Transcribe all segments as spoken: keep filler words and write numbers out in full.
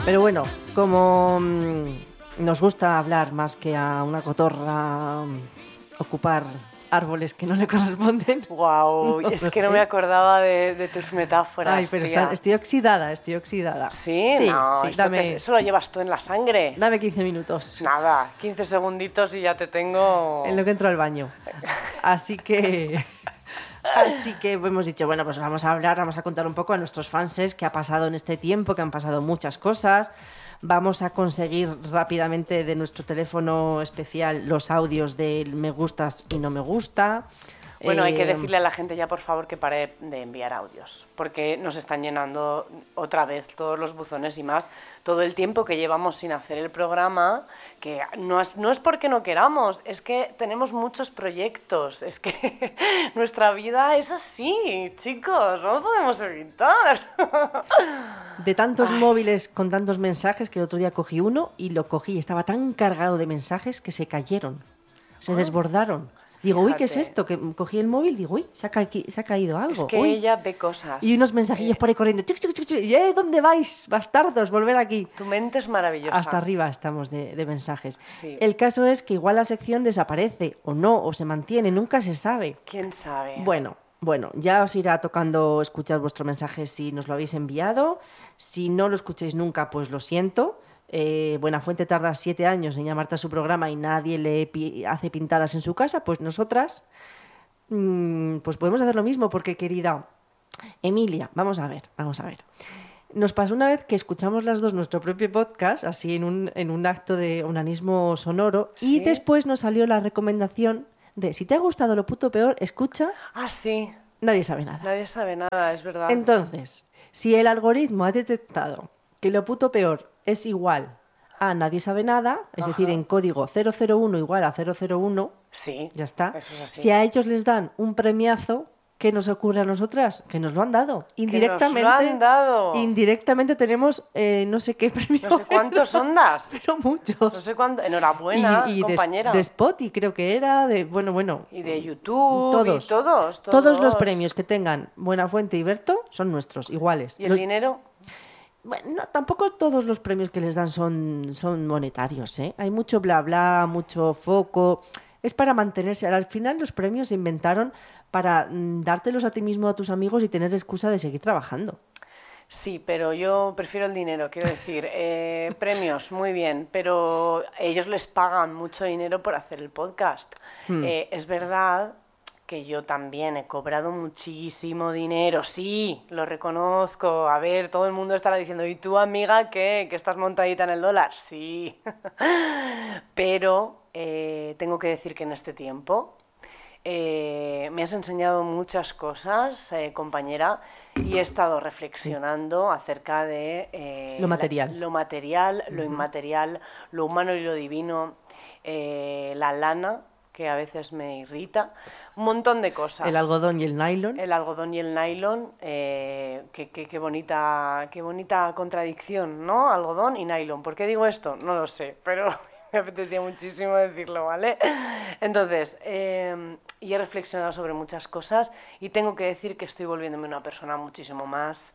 Pero bueno, como mmm, nos gusta hablar más que a una cotorra, um, ocupar árboles que no le corresponden. Wow, no es lo que sé. no me acordaba de, de tus metáforas. Ay, pero tía. está, estoy oxidada, estoy oxidada. ¿Sí? Sí, No, sí, eso, dame, te- eso lo llevas tú en la sangre. dame quince minutos Nada, quince segunditos y ya te tengo... en lo que entro al baño. Así que... Así que hemos dicho, bueno, pues vamos a hablar, vamos a contar un poco a nuestros fanses qué ha pasado en este tiempo, que han pasado muchas cosas. Vamos a conseguir rápidamente de nuestro teléfono especial los audios del me gustas y no me gusta. Bueno, hay que Eh, decirle a la gente ya, por favor, que pare de enviar audios, porque nos están llenando otra vez todos los buzones y más todo el tiempo que llevamos sin hacer el programa, que no es, no es porque no queramos, es que tenemos muchos proyectos, es que nuestra vida es así, chicos, no lo podemos evitar. De tantos móviles con tantos mensajes que el otro día cogí uno y lo cogí y estaba tan cargado de mensajes que se cayeron, se Ah, desbordaron. Digo, uy, ¿qué es fíjate. esto? Que cogí el móvil, digo, uy, se ha, ca- se ha caído algo. Es que uy. ella ve cosas. Y unos mensajillos Eh, por ahí corriendo. Chuc, chuc, chuc, chuc. Y, "Eh, ¿dónde vais, bastardos? Volver aquí. Tu mente es maravillosa. Hasta arriba estamos de, de mensajes. Sí. El caso es que igual la sección desaparece o no, o se mantiene, nunca se sabe. ¿Quién sabe? Bueno, bueno, ya os irá tocando escuchar vuestro mensaje si nos lo habéis enviado. Si no lo escucháis nunca, pues lo siento. Eh, Buenafuente tarda siete años en llamarte a su programa y nadie le pi- hace pintadas en su casa, pues nosotras mm, pues podemos hacer lo mismo, porque querida Emilia, vamos a ver, vamos a ver. Nos pasó una vez que escuchamos las dos nuestro propio podcast, así en un, en un acto de onanismo sonoro, ¿Sí? y después nos salió la recomendación de, si te ha gustado lo puto peor, escucha, Ah, sí. nadie sabe nada. Nadie sabe nada, es verdad. Entonces, si el algoritmo ha detectado que lo puto peor es igual a nadie sabe nada, es Ajá. decir, en código cero cero uno igual a cero cero uno, Sí. ya está. Eso es así. Si a ellos les dan un premiazo, ¿qué nos ocurre a nosotras? Que nos lo han dado. Indirectamente, nos lo han dado. indirectamente tenemos eh, no sé qué premio. No sé cuántos ondas. pero muchos. No sé cuánto. Enhorabuena, y, y de- compañera. de Spotify creo que era, de bueno, bueno. Y de YouTube. Todos. Y todos, Todos los todos. premios que tengan Buenafuente y Berto son nuestros, iguales. ¿Y el Los- dinero? Bueno, no, tampoco todos los premios que les dan son, son monetarios, ¿eh? Hay mucho bla bla, mucho foco. Es para mantenerse. Al final los premios se inventaron para mm, dártelos a ti mismo, a tus amigos y tener excusa de seguir trabajando. Sí, pero yo prefiero el dinero, quiero decir, eh, premios, muy bien, pero ellos les pagan mucho dinero por hacer el podcast. Hmm. Eh, es verdad que yo también he cobrado muchísimo dinero, sí, lo reconozco. A ver, todo el mundo estará diciendo, ¿y tú, amiga, qué? ¿Que estás montadita en el dólar? Sí. Pero eh, tengo que decir que en este tiempo eh, me has enseñado muchas cosas, eh, compañera, y he estado reflexionando acerca de... eh, Lo material. la- lo material, lo inmaterial, lo humano y lo divino, eh, la lana, que a veces me irrita, un montón de cosas. El algodón y el nylon. El algodón y el nylon, eh, qué, qué- qué bonita, qué bonita contradicción, ¿no? Algodón y nylon. ¿Por qué digo esto? No lo sé, pero me apetecía muchísimo decirlo, ¿vale? Entonces, eh, y he reflexionado sobre muchas cosas y tengo que decir que estoy volviéndome una persona muchísimo más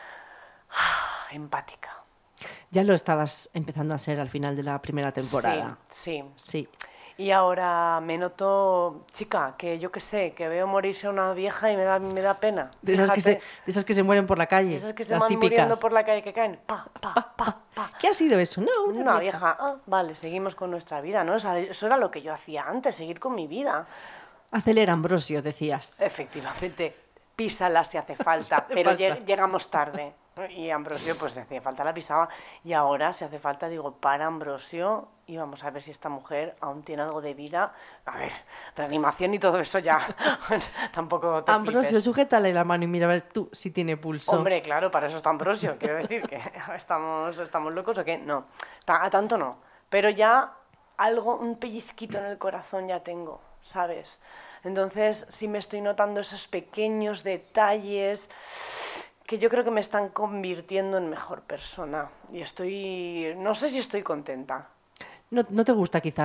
ah, empática. Ya lo estabas empezando a ser al final de la primera temporada. Sí, sí. Sí. Y ahora me noto, chica, que yo qué sé, que veo morirse a una vieja y me da, me da pena. De esas, que se, Fíjate. de esas que se mueren por la calle. Esas que se las van típicas. muriendo por la calle que caen. Pa, pa, pa, pa. ¿Qué ha sido eso? No, una, Una vieja. vieja. Ah, vale, seguimos con nuestra vida, ¿no? Esa- Eso era lo que yo hacía antes, seguir con mi vida. Acelera, Ambrosio, decías. Efectivamente, písala si hace falta, hace pero falta. lle- llegamos tarde. Y Ambrosio, pues si hacía falta la pisaba. Y ahora, si hace falta, digo, para Ambrosio y vamos a ver si esta mujer aún tiene algo de vida. A ver, reanimación y todo eso ya. Tampoco te Ambrosio, flipes. sujétale la mano y mira a ver tú si tiene pulso. Hombre, claro, para eso está Ambrosio. Quiero decir que estamos, estamos locos o qué. No, Ta- a tanto no. Pero ya algo, un pellizquito en el corazón ya tengo, ¿sabes? Entonces sí me estoy notando esos pequeños detalles que yo creo que me están convirtiendo en mejor persona. Y estoy, no sé si estoy contenta. No, no te gusta quizás.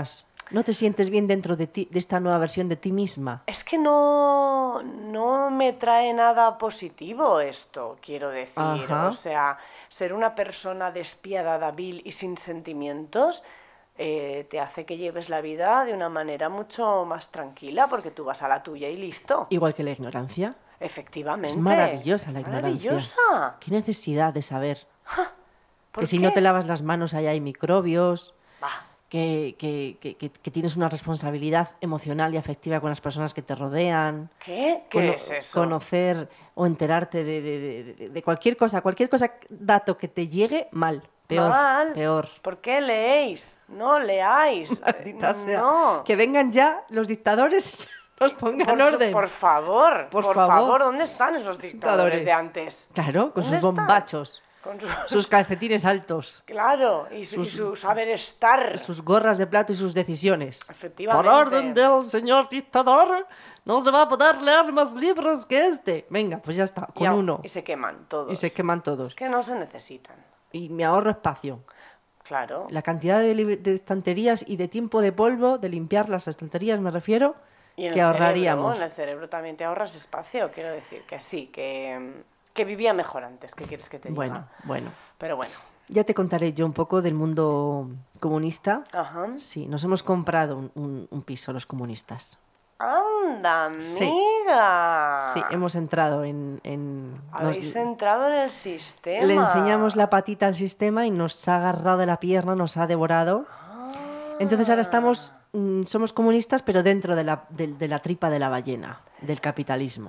¿No te sientes bien dentro de ti, de esta nueva versión de ti misma? Es que no, no me trae nada positivo esto, quiero decir. Ajá. O sea, ser una persona despiadada, vil y sin sentimientos eh, te hace que lleves la vida de una manera mucho más tranquila, porque tú vas a la tuya y listo. Igual que la ignorancia. Efectivamente. Es maravillosa la ignorancia. Maravillosa. Qué necesidad de saber ¿Por que si qué? no te lavas las manos ahí hay microbios, Bah, que, que, que, que- que tienes una responsabilidad emocional y afectiva con las personas que te rodean. ¿qué? ¿Qué Cono- es eso? Conocer o enterarte de, de- de- de- de cualquier cosa, cualquier cosa, dato que te llegue, mal, peor, Mal. peor. ¿Por qué leéis? No leáis. Maldita sea. No. Que vengan ya los dictadores y nos pongan Por, su- orden. por favor, Por por, favor. favor. ¿Dónde están esos dictadores, Dictadores. de antes? Claro, con ¿Dónde sus están? bombachos, Con sus... sus calcetines altos, Claro, y su, y su saber estar. sus gorras de plato y sus decisiones. Efectivamente. Por orden del señor dictador, no se va a poder leer más libros que este. Venga, pues ya está, Y con a- uno. Y se queman todos. Y se queman Es todos. que no se necesitan. Y me ahorro espacio. Claro. La cantidad de, lib- de estanterías y de tiempo de polvo, de limpiar las estanterías, me refiero, Y en que el ahorraríamos. Cerebro, en el cerebro también te ahorras espacio, quiero decir que sí, que, que vivía mejor antes, ¿qué quieres que te diga? Bueno, bueno. Pero bueno. Ya te contaré yo un poco del mundo comunista. Ajá. Sí, nos hemos comprado un, un- un piso los comunistas. ¡Anda, Sí. amiga! Sí, hemos entrado en... en- nos- Habéis entrado en el sistema. le enseñamos la patita al sistema y nos ha agarrado de la pierna, nos ha devorado. Entonces ahora estamos, mm, somos comunistas, pero dentro de la, de, de la tripa de la ballena, del capitalismo.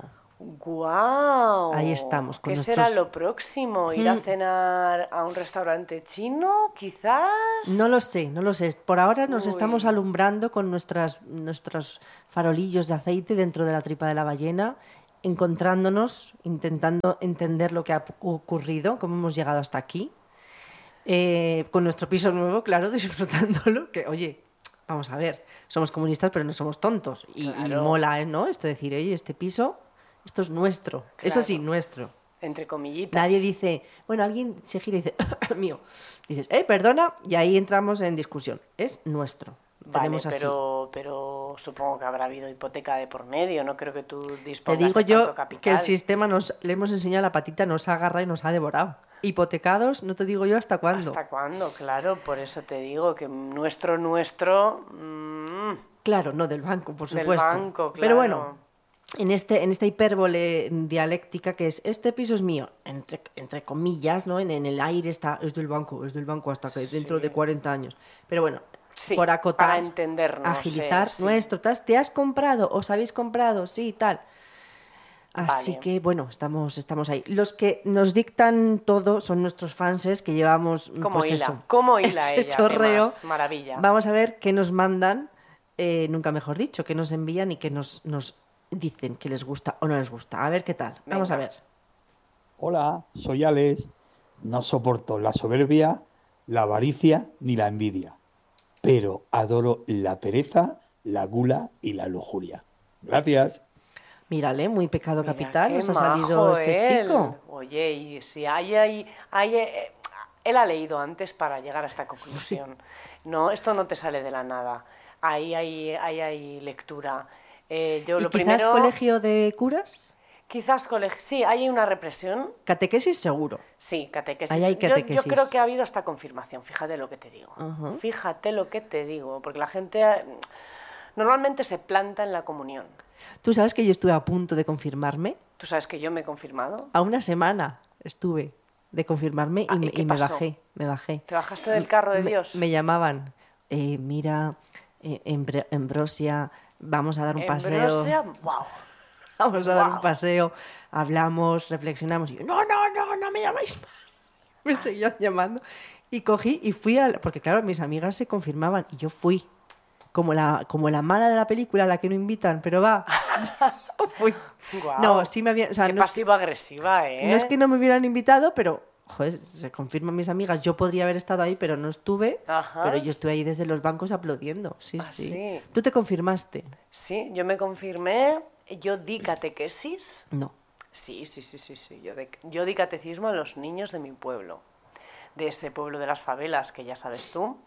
¡Guau! Ahí estamos, con ¿Qué nuestros- será lo próximo? ¿Ir a cenar a un restaurante chino, quizás? No lo sé, no lo sé. Por ahora nos Uy. estamos alumbrando con nuestras, nuestros farolillos de aceite dentro de la tripa de la ballena, encontrándonos, intentando entender lo que ha ocurrido, cómo hemos llegado hasta aquí. Eh, con nuestro piso nuevo, claro, disfrutándolo, que oye, vamos a ver, somos comunistas pero no somos tontos. Y, y Claro. mola, ¿eh? ¿no? Esto de decir, oye, este piso, esto es nuestro. Eso sí, Claro. nuestro. Entre comillitas. Nadie dice, bueno, alguien se gira y dice, mío. Dices, eh, perdona, y ahí entramos en discusión. Es nuestro. Lo Vale, tenemos así. pero, pero supongo que habrá habido hipoteca de por medio. No creo que tú Te dispongas digo de yo tanto capital. que el sistema nos, le hemos enseñado la patita, nos agarra y nos ha devorado. Hipotecados, no te digo yo hasta cuándo. ¿Hasta cuándo? Claro, por eso te digo que nuestro, nuestro... mm, Claro, no del banco, por Del supuesto. banco, Pero claro. bueno, en, este, en esta hipérbole dialéctica que es, este piso es mío, entre, entre comillas, ¿no? En, en el aire está, es del banco, es del banco hasta que dentro Sí. de cuarenta años. Pero bueno, Sí, por acotar, para entendernos, agilizar eh, sí. nuestro, ¿te has, te has comprado? ¿Os habéis comprado? Sí, tal. Así Vale. que, bueno, estamos, estamos ahí. Los que nos dictan todo son nuestros fanses que llevamos, Como pues hila, eso, como hila ese ella, chorreo. además, maravilla. Vamos a ver qué nos mandan, eh, nunca mejor dicho, qué nos envían y qué nos, nos dicen que les gusta o no les gusta. A ver qué tal. Vamos a Venga. ver. Hola, soy Alex. No soporto la soberbia, la avaricia ni la envidia, pero adoro la pereza, la gula y la lujuria. Gracias. Mírale, muy pecado Mira, capital qué nos ha salido majo este él. chico. Oye, y si hay, hay, hay, eh, él ha leído antes para llegar a esta conclusión. No, esto no te sale de la nada. Ahí hay, ahí hay lectura. Eh, yo ¿Y lo quizás primero, colegio de curas? quizás colegio, sí, hay una represión. Catequesis seguro. Sí, catequesis. Ahí hay Yo- catequesis. Yo, creo que ha habido hasta confirmación, fíjate lo que te digo. Ajá. Fíjate lo que te digo, porque la gente eh, normalmente se planta en la comunión. ¿Tú sabes que yo estuve a punto de confirmarme? Tú sabes que yo me he confirmado. A una semana estuve de confirmarme y, Ah, ¿y me, qué y me pasó? bajé, me bajé. ¿Te bajaste del carro de Me- Dios? Me llamaban, eh, mira, eh, Embra- Ambrosia, vamos a dar un paseo. Ambrosia, wow. Vamos a dar un Guau. paseo, hablamos, reflexionamos. Y yo, no, no, no, no me llamáis más. Me seguían llamando. Y cogí y fui a... Porque claro, mis amigas se confirmaban y yo fui. Como la, como la mala de la película, a la que no invitan, pero va. Fui. Guau. No, sí me habían... O sea, Qué no, es, pasivo-agresiva, ¿eh? no es que no me hubieran invitado, pero... Joder, se confirman mis amigas. Yo podría haber estado ahí, pero no estuve. Ajá. Pero yo estuve ahí desde los bancos aplaudiendo. Sí, Ah, sí. sí. ¿Tú te confirmaste? Sí, yo me confirmé, yo di catequesis. No. Sí, sí, sí, sí, sí. Yo, de- yo di catecismo a los niños de mi pueblo, de ese pueblo de las favelas que ya sabes tú.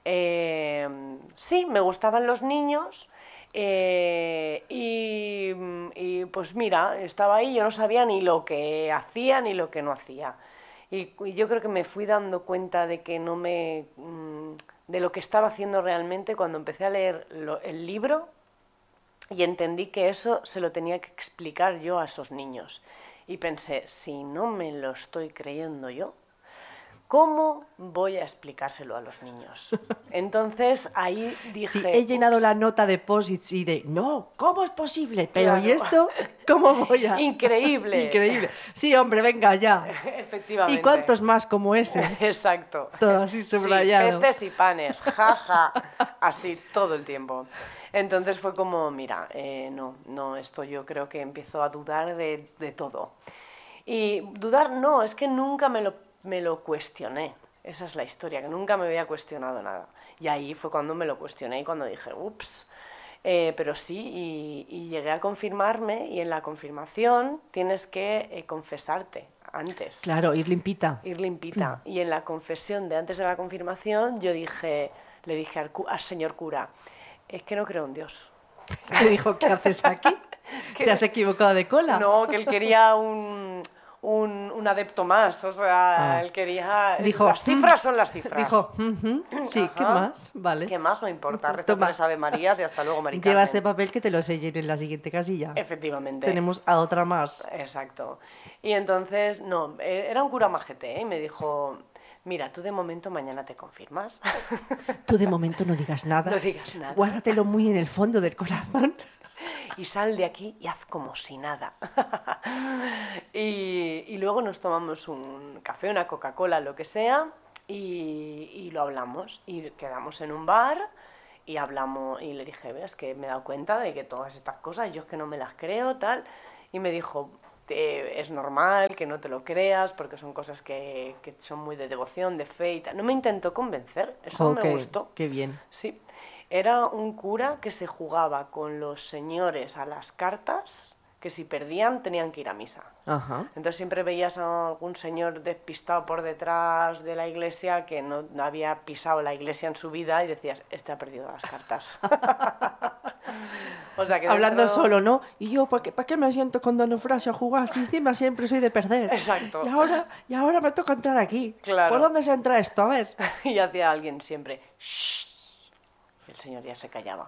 Eh, sí, me gustaban los niños. Eh, y, y pues mira, estaba ahí, yo no sabía ni lo que hacía ni lo que no hacía. Y, y yo creo que me fui dando cuenta de que no me de lo que estaba haciendo realmente cuando empecé a leer lo, el libro y entendí que eso se lo tenía que explicar yo a esos niños. Y pensé, si no me lo estoy creyendo yo, ¿cómo voy a explicárselo a los niños? Entonces ahí dije... Sí, he llenado ups. la nota de posits y de, no, ¿cómo es posible? Pero Claro. ¿y esto? ¿Cómo voy a...? Increíble. Increíble. Sí, hombre, venga ya. Efectivamente. ¿Y cuántos más como ese? Exacto. Todo así subrayado. Sí, peces y panes, jaja, así todo el tiempo. Entonces fue como, mira, eh, no, no, esto yo creo que empiezo a dudar de, de todo. Y dudar no, es que nunca me lo, me lo cuestioné. Esa es la historia, que nunca me había cuestionado nada. Y ahí fue cuando me lo cuestioné y cuando dije, ups. Eh, pero sí, y, y llegué a confirmarme, y en la confirmación tienes que eh, confesarte antes. Claro, ir limpita. Ir limpita. Y en la confesión de antes de la confirmación yo dije, le dije al, cu- al señor cura, es que no creo en Dios. Te dijo, ¿qué haces aquí? ¿Te has equivocado de cola? No, que él quería un, un, un adepto más, o sea, Ah. él quería... Dijo, las cifras "Mm". son las cifras. Dijo, "Ujú, sí, ¿qué Ajá. más? Vale. ¿Qué más? No importa, reza Toma. tres Ave Marías y hasta luego, Mari Lleva Carmen. este papel que te lo sellen en la siguiente casilla. Efectivamente. Tenemos a otra más. Exacto. Y entonces, no, eh, era un cura majete, ¿eh? Y me dijo, mira, tú de momento mañana te confirmas. Tú de momento no digas nada. No digas nada. Guárdatelo muy en el fondo del corazón. Y sal de aquí y haz como si nada. y, y luego nos tomamos un café, una Coca-Cola, lo que sea, y, y lo hablamos. Y quedamos en un bar y hablamos, y le dije, ves que me he dado cuenta de que todas estas cosas, yo es que no me las creo, tal. Y me dijo, "Te- es normal que no te lo creas, porque son cosas que, que son muy de devoción, de fe y tal". No me intentó convencer, eso Jo, me qué- gustó. Qué bien. Sí, era un cura que se jugaba con los señores a las cartas, que si perdían tenían que ir a misa. Ajá. Entonces siempre veías a algún señor despistado por detrás de la iglesia que no, no había pisado la iglesia en su vida y decías, este ha perdido las cartas. O sea que Hablando dentro- solo, ¿no? Y yo, ¿para qué, ¿para qué me siento con Don Eufrasio a jugar? Si encima siempre soy de perder. Exacto. Y ahora, y ahora me toca entrar aquí. Claro. ¿Por dónde se entra esto? A ver. Y hacía alguien siempre, "Shh". Y el señor ya se callaba.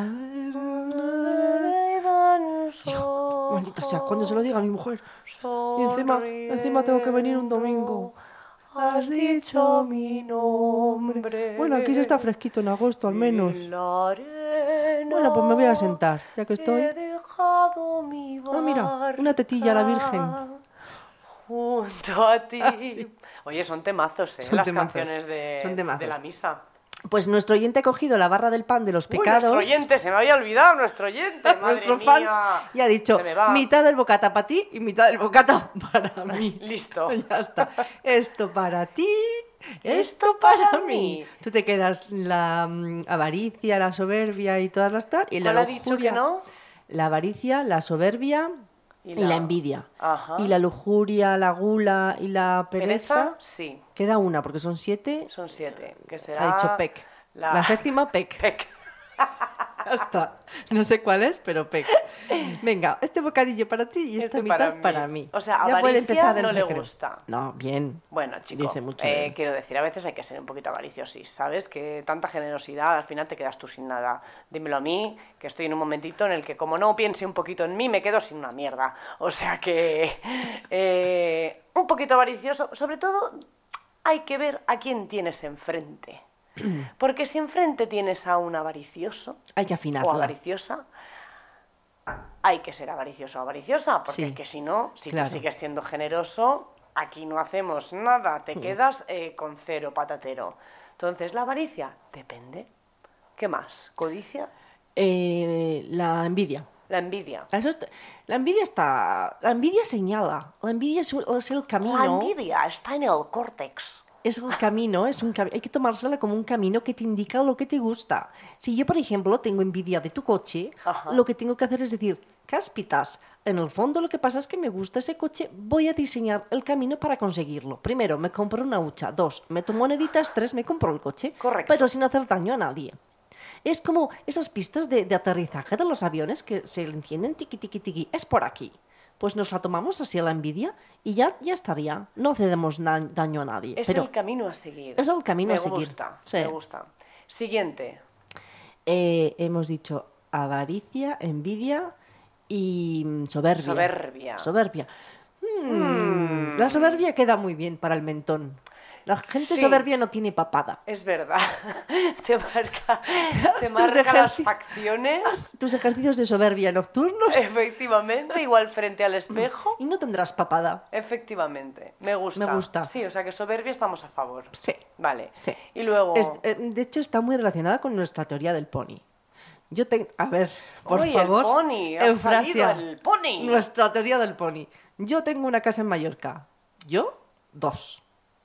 Hijo, maldita sea, cuando se lo diga a mi mujer. Y encima, encima tengo que venir un domingo. Has dicho mi nombre. Bueno, aquí se está fresquito en agosto al menos. En la arena Bueno, pues me voy a sentar, ya que estoy. he dejado mi Ah, mira, una tetilla a la Virgen. barca junto a ti. Ah, sí. Oye, son temazos, ¿eh? Son Las temazos, canciones de, son temazos. de la misa. Pues nuestro oyente ha cogido la barra del pan de los Uy, pecados. nuestro oyente, se me había olvidado, nuestro oyente. Madre Nuestro mía. fans, y ha dicho Se me va. mitad del bocata para ti y mitad del bocata para mí. Listo. Ya está. Esto para ti, esto Esto para, para mí. mí. Tú te quedas la mm, avaricia, la soberbia y todas las tal. Y la ¿Cuál ha dicho lujuria- que no? La avaricia, la soberbia y Y la, la- envidia. Ajá. Y la lujuria, la gula y la pereza. ¿Pereza? Sí, Queda una, porque son siete. son siete. Que será... Ha dicho Pec. La, séptima, Pec. Pec. Ya está. No sé cuál es, pero Pec. Venga, este bocadillo para ti y esta Este mitad para para mí. mí. O sea, Ya puede avaricia empezar el no le recreo. gusta. No, bien. Bueno, chico, Dice mucho de eh, él. quiero decir, a veces hay que ser un poquito avariciosis, ¿sabes? Que tanta generosidad, al final te quedas tú sin nada. Dímelo a mí, que estoy en un momentito en el que como no piense un poquito en mí, me quedo sin una mierda. O sea que... eh, un poquito avaricioso. Sobre todo, hay que ver a quién tienes enfrente. Porque si enfrente tienes a un avaricioso Hay que o afinarla. avariciosa, hay que ser avaricioso o avariciosa, porque Sí, es que si no, si claro. tú sigues siendo generoso, aquí no hacemos nada, te quedas eh, con cero patatero. Entonces, la avaricia, depende. ¿Qué más? ¿Codicia? Eh, la envidia. La envidia. Eso está- la envidia está... La envidia señala. La envidia es, es el camino. La envidia está en el córtex. Es el camino, es un cami- hay que tomársela como un camino que te indica lo que te gusta. Si yo, por ejemplo, tengo envidia de tu coche, Ajá. lo que tengo que hacer es decir, cáspitas, En el fondo lo que pasa es que me gusta ese coche, voy a diseñar el camino para conseguirlo. Primero, me compro una hucha. Dos, meto moneditas. Tres, me compro el coche. Correcto. Pero sin hacer daño a nadie. Es como esas pistas de, de aterrizaje de los aviones que se encienden tiqui, tiqui, tiqui. Es por aquí. Pues nos la tomamos así a la envidia y ya, ya estaría. No hacemos na- daño a nadie. Es pero el camino a seguir. es el camino me a seguir. Gusta, Sí. Me gusta. Siguiente. eh, hemos dicho avaricia, envidia y mm, soberbia. Soberbia. Soberbia. Mm, La soberbia queda muy bien para el mentón. La gente Sí. soberbia no tiene papada. Es verdad. Te marca, te marca las ejerci- facciones. Tus ejercicios de soberbia nocturnos Efectivamente, igual frente al espejo. y no tendrás papada. Efectivamente, me gusta. Me gusta. Sí, o sea que soberbia estamos a favor. Sí. Vale. Sí. Y luego... Es- eh, de hecho, está muy relacionada con nuestra teoría del pony. Yo tengo... A ver, por Uy, el favor. pony, ha Eufrasia. salido el pony. Nuestra teoría del pony. Yo tengo una casa en Mallorca. Yo, dos.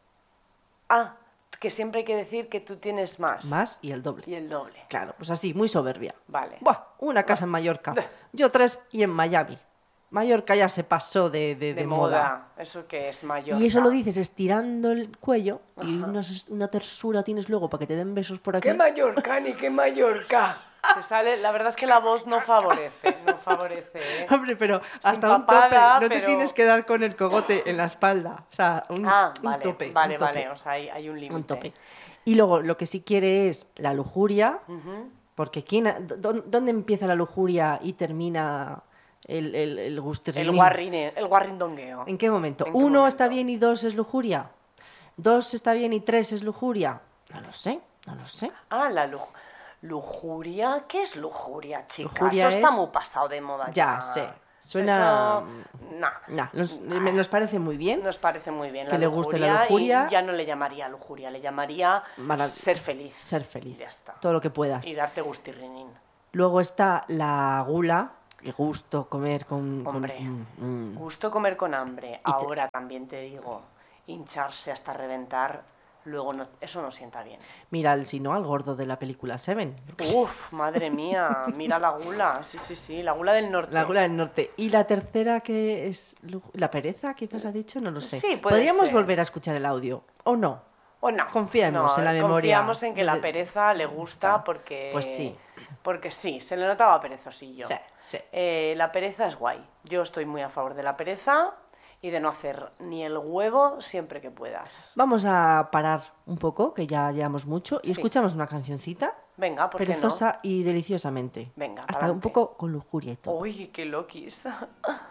Ah, que siempre hay que decir que tú tienes más. Más y el doble. Y el doble. Claro, pues así, muy soberbia. Vale. Buah, una casa en Mallorca. Yo tres y en Miami. Mallorca ya se pasó de, de, De, de moda. moda. Eso que es mayor. Y eso lo dices estirando el cuello y una, una tersura tienes luego para que te den besos por aquí. ¡Qué Mallorca, ni qué Mallorca! Te sale, la verdad es que la voz no favorece, no favorece, ¿eh? Hombre, pero Sin hasta un papada, tope. No te pero- tienes que dar con el cogote en la espalda. O sea, un, Ah, un vale, tope. vale, un tope, vale, o sea, hay, hay un límite. un tope. Y luego, lo que sí quiere es la lujuria. Porque ¿quién, ha- dó- ¿dónde empieza la lujuria y termina el, el, el gusterrilín? El guarrine, el guarrindongueo. ¿En qué momento? ¿En qué ¿Uno momento? está bien y dos es lujuria? ¿Dos está bien y tres es lujuria? No lo sé, no lo sé. Ah, la lu- lujuria. ¿Qué es lujuria, chica? Lujuria Eso está es- muy pasado de moda Ya ya. sé, suena- Eso... Nah. Nah, nos, me- nos parece muy bien. Nos parece muy bien Que la le guste la lujuria. y ya no le llamaría lujuria, le llamaría Marav- ser feliz. Ser feliz. Ya está. Todo lo que puedas. Y darte gustirrinín. Luego está la gula, el gusto, comer con... con- Hombre, mm, mm. gusto comer con hambre. Ahora también te digo, hincharse hasta reventar, luego no, eso no sienta bien. Mira, el, si no, al gordo de la película Seven. Uf, madre mía, mira la gula, sí, sí, sí, la gula del norte. La gula del norte. Y la tercera que es lu- la pereza, quizás ha dicho, no lo sé. Sí, puede Podríamos ser. volver a escuchar el audio, ¿o no? O no. Confiemos No, en la memoria. Confiamos en que la de- pereza le gusta porque... Pues sí. Porque sí, se le notaba perezosillo. Sí, sí. Eh, la pereza es guay. Yo estoy muy a favor de la pereza y de no hacer ni el huevo siempre que puedas. Vamos a parar un poco, que ya llevamos mucho, y Sí. escuchamos una cancioncita Venga, ¿por qué no? perezosa y deliciosamente. Venga, Hasta un pa'lante. poco con lujuria y todo. Uy, qué loquis.